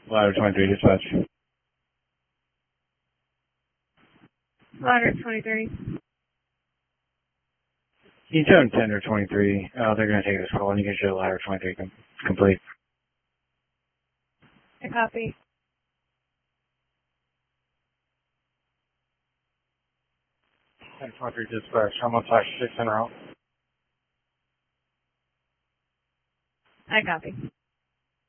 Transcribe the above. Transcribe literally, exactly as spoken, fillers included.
Ladder twenty-three, dispatch. Ladder twenty-three. You can show them ten or twenty-three. Uh, they're going to take this call, and you can show ladder twenty-three com complete. I copy. ten twenty-three, dispatch. I'm on five six en route. I copy.